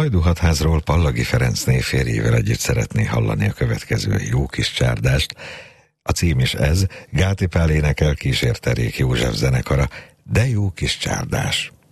Hajdúhatházról Pallagi Ferencné férjével együtt szeretné hallani a következő Jó kis csárdást. A cím is ez, Gáti Pál énekel, kísérte Rék József zenekara, de jó kis csárdás.